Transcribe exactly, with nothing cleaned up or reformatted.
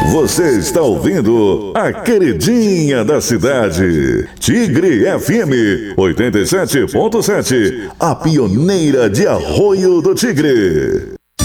Você está ouvindo a queridinha da cidade, Tigre F M oitenta e sete ponto sete, a pioneira de Arroio do Tigre.